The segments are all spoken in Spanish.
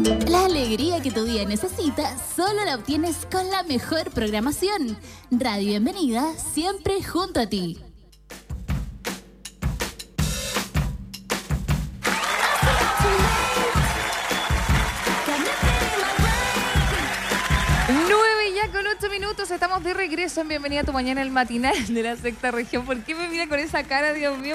La alegría que tu día necesita solo la obtienes con la mejor programación. Radio Bienvenida, siempre junto a ti. Con 8 minutos estamos de regreso en Bienvenida a tu Mañana, el matinal de la sexta región. ¿Por qué me mira con esa cara, Dios mío?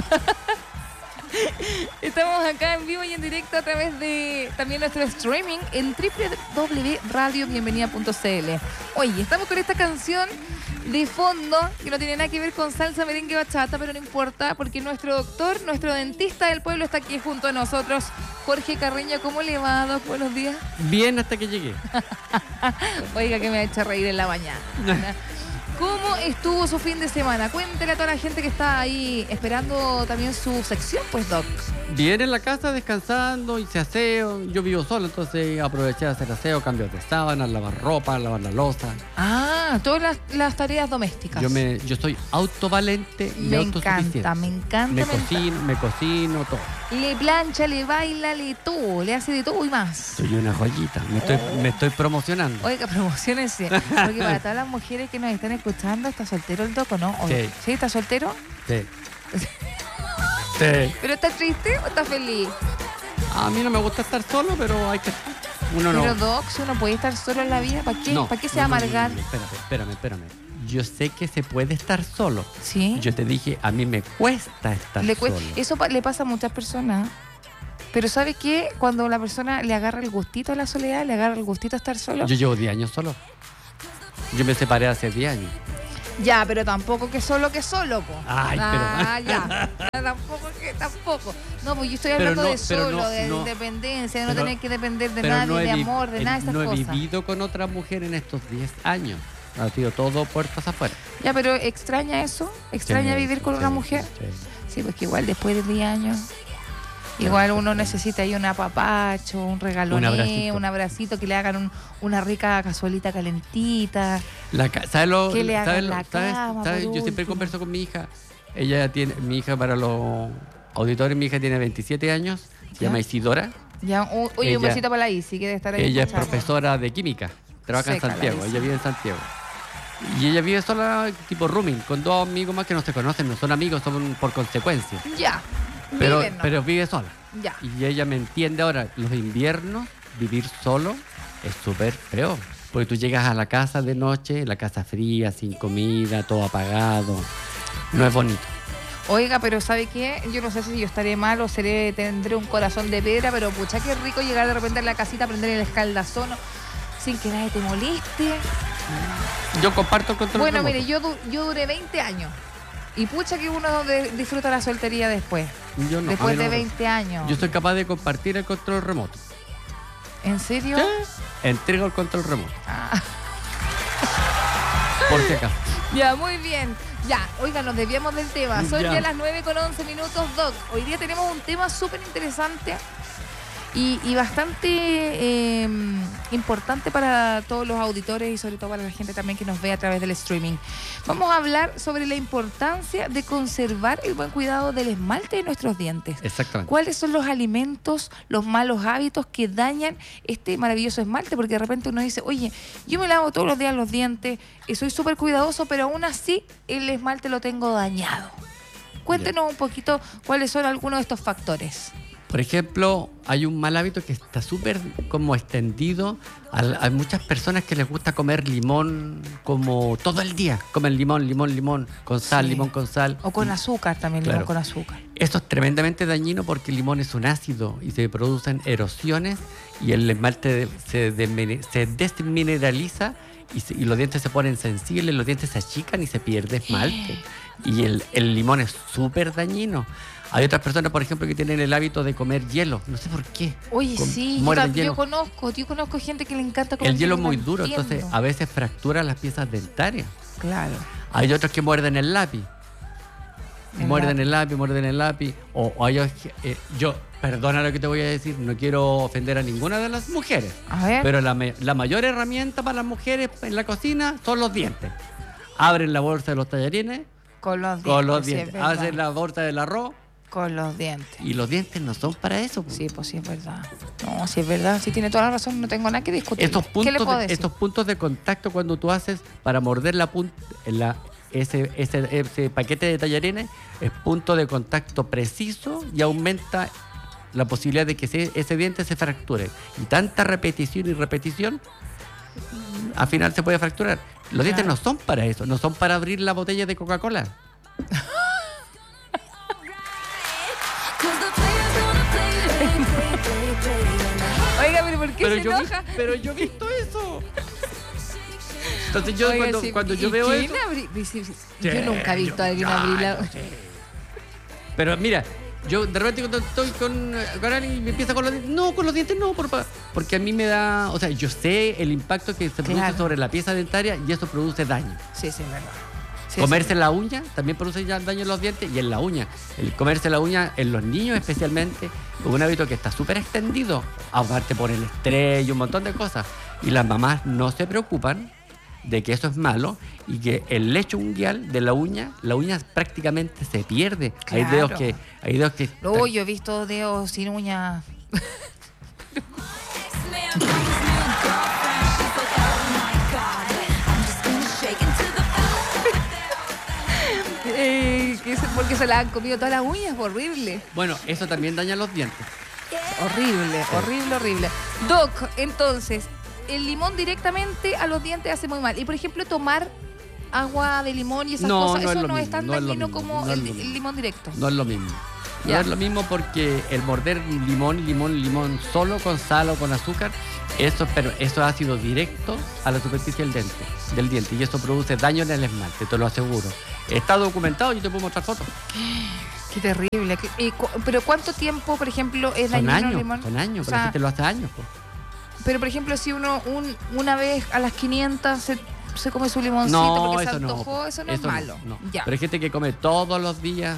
Estamos acá en vivo y en directo a través de también nuestro streaming en www.radiobienvenida.cl. Oye, estamos con esta canción de fondo que no tiene nada que ver con salsa, merengue, bachata, pero no importa porque nuestro doctor, nuestro dentista del pueblo está aquí junto a nosotros. Jorge Carreño, ¿cómo le va, Doc? Buenos días. Bien, hasta que llegué. Oiga, que me ha hecho reír en la mañana. ¿Cómo estuvo su fin de semana? Cuéntele a toda la gente que está ahí esperando también su sección, pues, Doc. Bien en la casa, descansando, hice aseo. Yo vivo solo, entonces aproveché de hacer aseo, cambios de sábanas, lavar ropa, lavar la loza. Ah, todas las tareas domésticas. Yo soy autovalente y autosuficiente. Me encanta. Me cocino, todo. Le plancha, le baila, le todo, le hace de todo y más. Soy una joyita, me estoy promocionando. Oiga, promocionense. Porque para todas las mujeres que nos están escuchando, ¿está soltero el Doc o no? Sí. ¿Sí? ¿Está soltero? Sí. Sí. ¿Pero está triste o está feliz? A mí no me gusta estar solo, pero hay que... Pero Doc, si uno puede estar solo en la vida, ¿para qué? ¿Para qué se va a amargar? No, espérame. Yo sé que se puede estar solo. Sí. Yo te dije, a mí me cuesta estar solo. Eso le pasa a muchas personas. Pero ¿sabes qué? Cuando la persona le agarra el gustito a la soledad, le agarra el gustito a estar solo. Yo llevo 10 años solo. Yo me separé hace 10 años. Ya, pero tampoco que solo, po. Ay, pero... ya. Tampoco. No, pues yo estoy hablando de solo, de independencia, de no tener que depender de nadie, de amor, de nada de esas cosas. No he vivido con otra mujer en estos 10 años. Ha sido todo puertas afuera. Ya, pero ¿extraña eso? ¿Extraña vivir con una mujer? Sí, pues que igual después de 10 años... Igual uno necesita ahí un apapacho, un regaloneo, un abracito, que le hagan una rica cazuelita calentita. Que le hagan la cama. ¿Sabes? Yo siempre converso con mi hija. Mi hija, para los auditores, mi hija tiene 27 años. Se llama Isidora. Oye, un besito para la Isi, que debe estar ahí. Ella es profesora de química. Trabaja en Santiago. Ella vive en Santiago. Y ella vive sola, tipo rooming, con dos amigos más que no se conocen, no son amigos, son por consecuencia. Ya. Pero vive sola. Ya. Y ella me entiende ahora. Los inviernos, vivir solo es súper feo. Porque tú llegas a la casa de noche, la casa fría, sin comida, todo apagado. No es bonito. Oiga, pero ¿sabe qué? Yo no sé si yo estaré mal o tendré un corazón de piedra, pero pucha, qué rico llegar de repente a la casita, prender el escaldazón sin que nadie te moleste. Yo comparto el control remoto. Mire, yo duré 20 años. Y pucha que uno disfruta la soltería después. Yo no. Después de 20 años. Yo soy capaz de compartir el control remoto. ¿En serio? ¿Sí? Entrego el control remoto. Por si acaso. Ya, muy bien. Ya, oiga, nos desviamos del tema. Son ya las 9:11, Doc. Hoy día tenemos un tema súper interesante y bastante importante para todos los auditores y sobre todo para la gente también que nos ve a través del streaming. Vamos a hablar sobre la importancia de conservar el buen cuidado del esmalte de nuestros dientes. Exactamente. ¿Cuáles son los alimentos, los malos hábitos que dañan este maravilloso esmalte? Porque de repente uno dice, oye, yo me lavo todos los días los dientes, soy súper cuidadoso, pero aún así el esmalte lo tengo dañado. Cuéntenos un poquito cuáles son algunos de estos factores. Por ejemplo, hay un mal hábito que está súper como extendido. Hay muchas personas que les gusta comer limón como todo el día. Comen limón, con sal, limón con sal. O con azúcar también, claro. Limón con azúcar. Esto es tremendamente dañino porque el limón es un ácido y se producen erosiones y el esmalte se desmineraliza y los dientes se ponen sensibles, los dientes se achican y se pierde esmalte. Y el limón es súper dañino. Hay otras personas, por ejemplo, que tienen el hábito de comer hielo. No sé por qué. Oye, sí, yo conozco gente que le encanta comer el hielo es muy duro, entonces a veces fractura las piezas dentarias. Claro. Hay otros que muerden el lápiz. Muerden el lápiz. O hay yo, perdona lo que te voy a decir, no quiero ofender a ninguna de las mujeres. A ver. Pero la mayor herramienta para las mujeres en la cocina son los dientes. Abren la bolsa de los tallarines con los dientes. Hacen la bolsa del arroz Con los dientes. Y los dientes no son para eso. Sí, pues sí es verdad. No, sí es verdad. Sí tiene toda la razón. No tengo nada que discutir. ¿Qué le puedo decir? Estos puntos de contacto cuando tú haces para morder la punta, ese paquete de tallarines, es punto de contacto preciso y aumenta la posibilidad de que ese diente se fracture. Y tanta repetición y repetición, al final se puede fracturar. Los dientes no son para eso. No son para abrir la botella de Coca-Cola. Oiga, pero ¿por qué se enoja? Pero yo he visto eso. Entonces yo Oiga, cuando yo veo eso... Yo nunca he visto a alguien abrir la... Pero mira, yo de repente cuando estoy con alguien y me empieza con los dientes, no, con los dientes no, porque a mí me da... O sea, yo sé el impacto que se produce sobre la pieza dentaria y eso produce daño. Sí, es verdad. Sí, comerse la uña también produce daño en los dientes y en la uña. El comerse la uña en los niños especialmente es un hábito que está súper extendido, aparte por el estrés y un montón de cosas. Y las mamás no se preocupan de que eso es malo y que el lecho unguial de la uña prácticamente se pierde. Claro. Hay dedos que... No, yo he visto dedos sin uña. Porque se la han comido todas las uñas, horrible. Bueno, eso también daña los dientes. Horrible. Doc, entonces, el limón directamente a los dientes hace muy mal. Y por ejemplo, tomar agua de limón y esas cosas, eso no es tan dañino como el limón directo. No es lo mismo. No es lo mismo porque el morder limón solo con sal o con azúcar, eso es ácido directo a la superficie del diente y eso produce daño en el esmalte, te lo aseguro. Está documentado, yo te puedo mostrar fotos. Qué terrible. Pero ¿cuánto tiempo, por ejemplo, es dañino el limón? Son años, pero la gente lo hace años. Pues. Pero, por ejemplo, si uno una vez a las 500 se come su limoncito porque se antojó, eso no es malo. No. Ya. Pero hay gente que come todos los días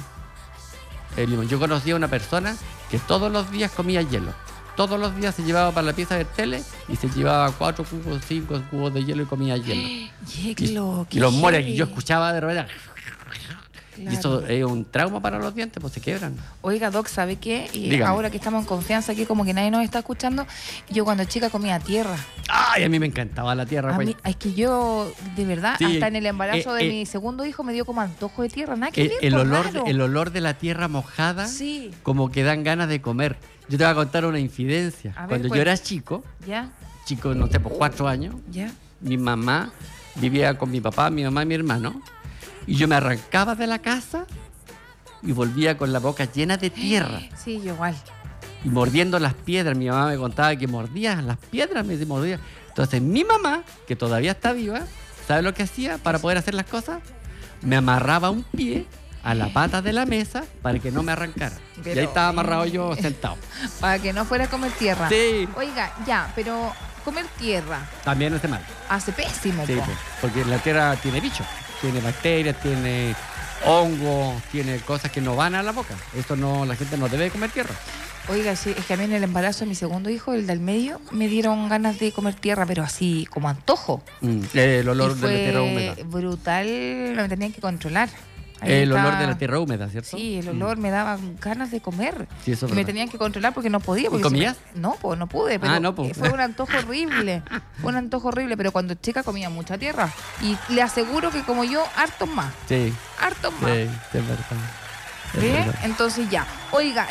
el limón. Yo conocí a una persona que todos los días comía hielo. Todos los días se llevaba para la pieza de tele y se llevaba 4 cubos, 5 cubos de hielo y comía hielo. Y los muere, y yo escuchaba de repente. Claro. Y eso es un trauma para los dientes, pues se quiebran. Oiga, Doc, ¿sabe qué? Y dígame. Ahora que estamos en confianza aquí, como que nadie nos está escuchando, yo cuando chica comía tierra. Ay, a mí me encantaba la tierra. Es que yo, de verdad, sí, hasta en el embarazo de mi segundo hijo me dio como antojo de tierra. Nada que ver, el olor de la tierra mojada, sí, como que dan ganas de comer. Yo te voy a contar una infidencia. Cuando yo era chico, no sé, por 4 años, mi mamá vivía con mi papá, mi mamá y mi hermano. Y yo me arrancaba de la casa y volvía con la boca llena de tierra. Sí, yo igual. Y mordiendo las piedras. Mi mamá me contaba que mordía las piedras, me mordía. Entonces mi mamá, que todavía está viva, ¿sabe lo que hacía para poder hacer las cosas? Me amarraba un pie a la pata de la mesa para que no me arrancara. Y ahí estaba amarrado yo sentado. Para que no fuera a comer tierra. Sí. Oiga, pero comer tierra también hace mal. Hace pésimo. Sí, porque la tierra tiene bichos. Tiene bacterias, tiene hongo, tiene cosas que no van a la boca. Esto no, la gente no debe comer tierra. Oiga, sí, es que a mí en el embarazo de mi segundo hijo, el del medio, me dieron ganas de comer tierra, pero así como antojo. El olor de la tierra húmeda. Brutal, me tenían que controlar. Olor de la tierra húmeda, ¿cierto? Sí, el olor me daba ganas de comer. Sí, eso es y me tenían que controlar porque no podía. Porque ¿Comías? No pude. Pero fue un antojo horrible. Pero cuando chica comía mucha tierra. Y le aseguro que como yo, hartos más. Sí. Hartos más. Sí, es verdad. ¿Ve? Entonces ya. Oiga,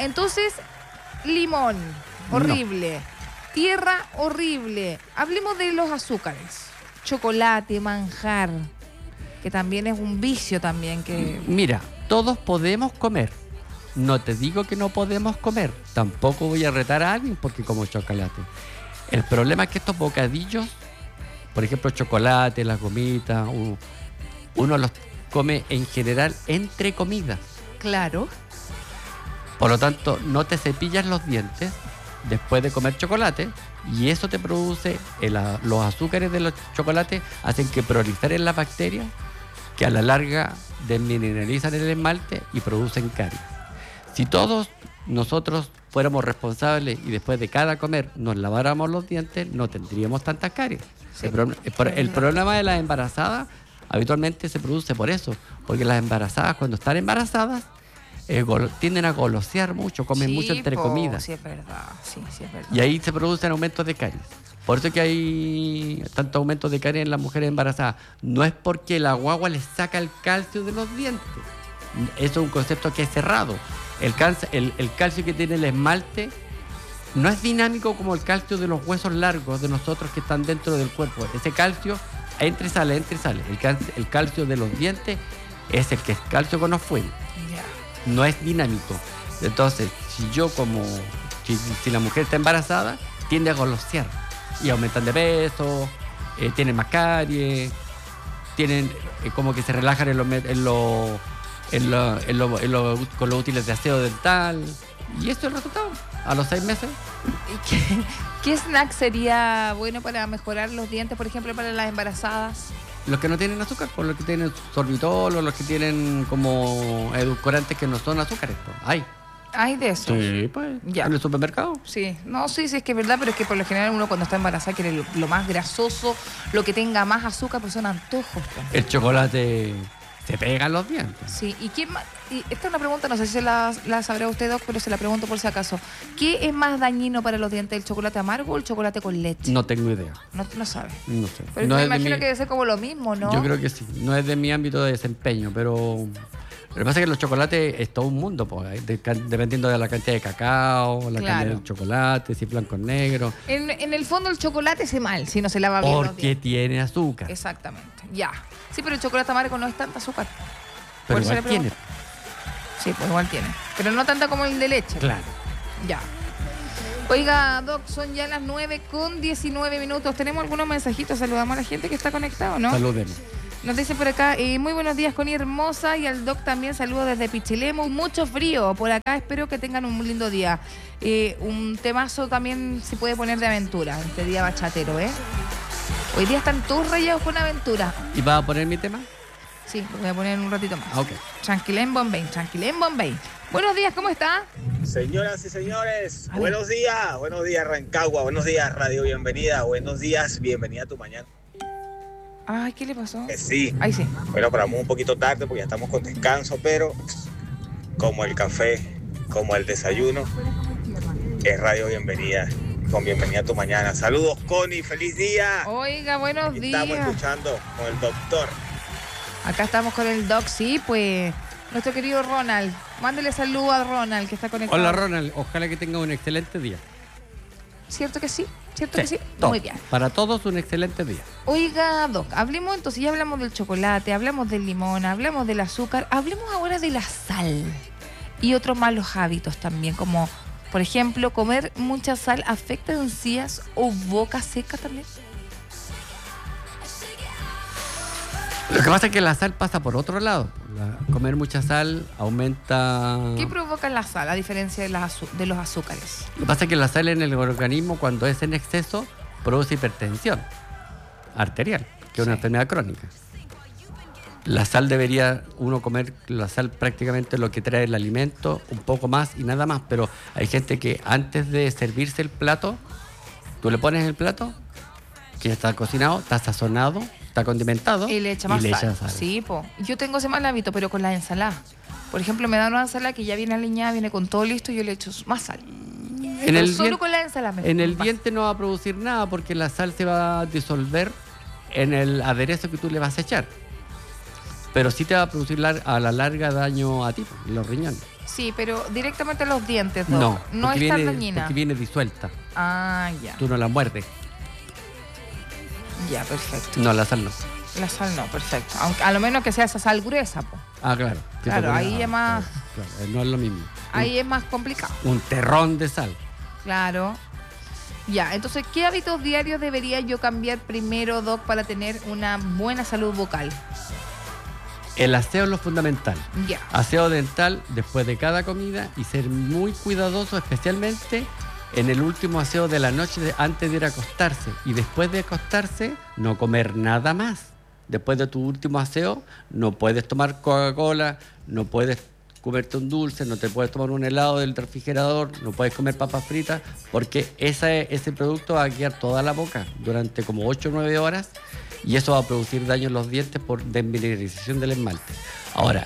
limón, horrible. No. Tierra, horrible. Hablemos de los azúcares. Chocolate, manjar, que también es un vicio también que... Mira, todos podemos comer. No te digo que no podemos comer. Tampoco voy a retar a alguien porque como chocolate. El problema es que estos bocadillos, por ejemplo, chocolate, las gomitas, uno los come en general entre comidas. Claro. Por lo tanto, no te cepillas los dientes después de comer chocolate y eso te produce, los azúcares de los chocolates hacen que proliferen las bacterias que a la larga desmineralizan el esmalte y producen caries. Si todos nosotros fuéramos responsables y después de cada comer nos laváramos los dientes, no tendríamos tantas caries. Sí. El problema de las embarazadas habitualmente se produce por eso, porque las embarazadas cuando están embarazadas tienden a golosear mucho, comen mucho entre comidas. Sí, es verdad. Sí, es verdad. Y ahí se producen aumentos de caries. Por eso es que hay tanto aumento de caries en las mujeres embarazadas. No es porque la guagua les saca el calcio de los dientes. Eso es un concepto que es cerrado. El calcio que tiene el esmalte no es dinámico como el calcio de los huesos largos de nosotros que están dentro del cuerpo. Ese calcio entra y sale, entra y sale. El calcio de los dientes es el que es calcio con fuego. No es dinámico. Entonces, si la mujer está embarazada, tiende a golosear y aumentan de peso, tienen más caries, tienen como que se relajan con los útiles de aseo dental. Y esto es el resultado. A los 6 meses. ¿Qué snack sería bueno para mejorar los dientes, por ejemplo, para las embarazadas? Los que no tienen azúcar, por los que tienen sorbitol o los que tienen como edulcorantes que no son azúcares. Pues. ¿Hay de eso? Sí, pues. Ya. ¿En el supermercado? Sí. No, sí, es que es verdad, pero es que por lo general uno cuando está embarazada quiere lo más grasoso, lo que tenga más azúcar, pues son antojos. Pues. El chocolate se pega en los dientes. Sí. ¿Y quién más? Y esta es una pregunta, no sé si la sabrá usted, Doc, pero se la pregunto por si acaso. ¿Qué es más dañino para los dientes, el chocolate amargo o el chocolate con leche? No tengo idea. No sabe. No sé. Pero no me imagino que debe ser como lo mismo, ¿no? Yo creo que sí. No es de mi ámbito de desempeño, pero... Lo que pasa es que los chocolates es todo un mundo, pues, dependiendo de la cantidad de cacao, la cantidad de chocolate, si es blanco o negro. En el fondo el chocolate hace mal si no se lava bien los dientes. Porque tiene azúcar. Exactamente, ya. Sí, pero el chocolate amargo no es tanta azúcar. Pero igual tiene. Sí, pues igual tiene. Pero no tanta como el de leche. Claro. Ya. Oiga, Doc, son ya las 9:19. ¿Tenemos algunos mensajitos? Saludamos a la gente que está conectada, ¿no? Saludemos. Nos dice por acá, muy buenos días, Connie hermosa, y al Doc también saludo desde Pichilemu. Mucho frío por acá, espero que tengan un lindo día. Un temazo también se puede poner de aventura, este día bachatero, ¿eh? Hoy día están todos rayados con aventura. ¿Y vas a poner mi tema? Sí, lo voy a poner en un ratito más. Ok. Tranquilén Bombay. Buenos días, ¿cómo está? Señoras y señores, buenos días Rancagua, buenos días Radio Bienvenida, buenos días, bienvenida a tu mañana. Ay, ¿qué le pasó? Sí. Ahí sí. Bueno, paramos un poquito tarde porque ya estamos con descanso, pero como el café, como el desayuno, es Radio Bienvenida, con Bienvenida a tu mañana. Saludos, Connie, feliz día. Oiga, buenos días. Estamos escuchando con el doctor. Acá estamos con el Doc, sí, pues nuestro querido Ronald. Mándele saludo a Ronald que está conectado. Hola Ronald, ojalá que tenga un excelente día. ¿Cierto que sí? ¿Cierto que sí? Todo. Muy bien. Para todos un excelente día. Oiga, Doc, hablemos entonces, ya hablamos del chocolate, hablamos del limón, hablamos del azúcar, hablemos ahora de la sal y otros malos hábitos también, como por ejemplo, comer mucha sal afecta encías o boca seca también. Lo que pasa es que la sal pasa por otro lado. Comer mucha sal aumenta... ¿Qué provoca la sal a diferencia de los azúcares? Lo que pasa es que la sal en el organismo, cuando es en exceso, produce hipertensión arterial, que es una enfermedad crónica. La sal debería uno comer la sal prácticamente lo que trae el alimento, un poco más y nada más. Pero hay gente que antes de servirse el plato, tú le pones el plato, que ya está cocinado, está sazonado, está condimentado y le echa más sal. Sí, po. Yo tengo ese mal hábito, pero con la ensalada. Por ejemplo, me dan una ensalada que ya viene aliñada, viene con todo listo y yo le echo más sal. Solo con la ensalada. En el diente no va a producir nada porque la sal se va a disolver en el aderezo que tú le vas a echar. Pero sí te va a producir a la larga daño a ti, los riñones. Sí, pero directamente a los dientes, ¿no? No es tan dañina. Porque viene disuelta. Ah, ya. Tú no la muerdes. Ya, perfecto. No, la sal no. La sal no, perfecto. Aunque a lo menos que sea esa sal gruesa, po. Ah, claro. Claro, ahí es más... Claro, no es lo mismo. Ahí es más complicado. Un terrón de sal. Claro. Ya, entonces, ¿qué hábitos diarios debería yo cambiar primero, Doc, para tener una buena salud vocal? El aseo es lo fundamental. Ya. Aseo dental después de cada comida y ser muy cuidadoso, especialmente en el último aseo de la noche antes de ir a acostarse. Y después de acostarse, no comer nada más. Después de tu último aseo, no puedes tomar Coca-Cola, no puedes comerte un dulce, no te puedes tomar un helado del refrigerador, no puedes comer papas fritas, porque ese producto va a quedar toda la boca durante como 8 o 9 horas y eso va a producir daño en los dientes por desmineralización del esmalte. Ahora,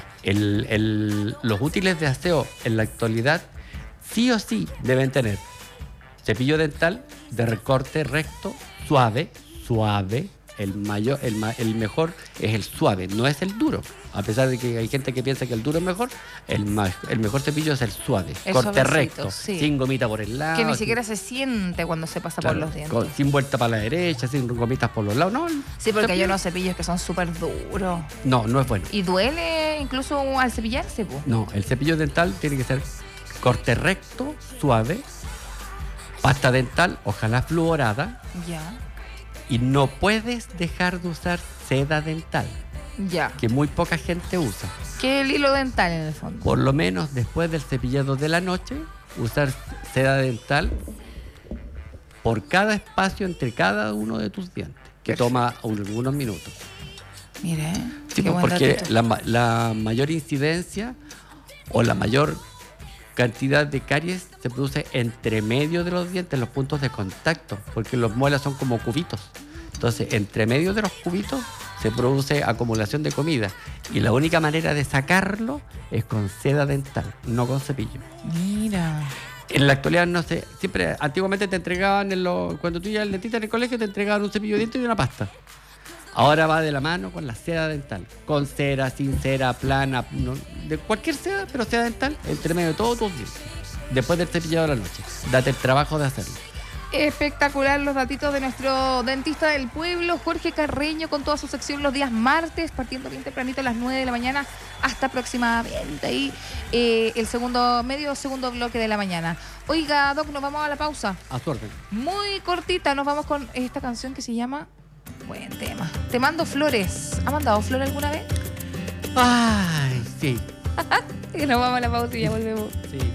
los útiles de aseo en la actualidad sí o sí deben tener cepillo dental de recorte recto, suave. El mejor es el suave, no es el duro. A pesar de que hay gente que piensa que el duro es mejor, el mejor cepillo es el suave, El corte suavecito, recto, sí. sin gomita por el lado. Que ni siquiera se siente cuando se pasa Claro, por los dientes. sin vuelta para la derecha, sin gomitas por los lados. No, Sí, porque hay cepillo- unos cepillos que son súper duros. no es bueno. Y duele incluso al cepillarse, po. No, el cepillo dental tiene que ser corte recto, suave, pasta dental, ojalá fluorada, Ya, y no puedes dejar de usar seda dental, ya. que muy poca gente usa. Que el hilo dental en el fondo. Por lo menos después del cepillado de la noche, usar seda dental por cada espacio entre cada uno de tus dientes, que toma algunos minutos. Mire, Sí, qué buen porque datito. la mayor incidencia o la mayor cantidad de caries se produce entre medio de los dientes, en los puntos de contacto, porque los muelas son como cubitos. Entonces, entre medio de los cubitos se produce acumulación de comida y la única manera de sacarlo es con seda dental, no con cepillo. Mira. En la actualidad no sé, siempre, antiguamente te entregaban, cuando tú ibas al dentista en el colegio, te entregaban un cepillo de dientes y una pasta. Ahora va de la mano con la seda dental, con cera, sin cera, plana, de cualquier seda, pero seda dental, entre medio de todos tus dientes. Después del cepillado de la noche, date el trabajo de hacerlo. Espectacular los datitos de nuestro dentista del pueblo, Jorge Carreño, con toda su sección los días martes, partiendo bien tempranito a las 9 de la mañana hasta aproximadamente ahí el segundo bloque de la mañana. Oiga, Doc, nos vamos a la pausa. A su orden. Muy cortita, nos vamos con esta canción que se llama... Buen tema. Te mando flores. ¿Ha mandado flores alguna vez? Ay, sí, Y nos vamos a la pausa y ya volvemos. sí.